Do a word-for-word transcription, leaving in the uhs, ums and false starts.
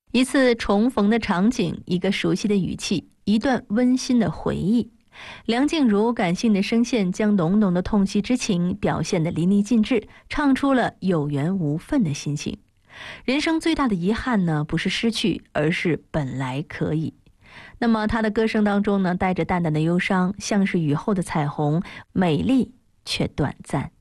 一次重逢的场景，一个熟悉的语气，一段温馨的回忆。梁静茹感性的声线将浓浓的痛惜之情表现得淋漓尽致，唱出了有缘无分的心情。人生最大的遗憾呢，不是失去，而是本来可以。那么她的歌声当中呢，带着淡淡的忧伤，像是雨后的彩虹，美丽却短暂。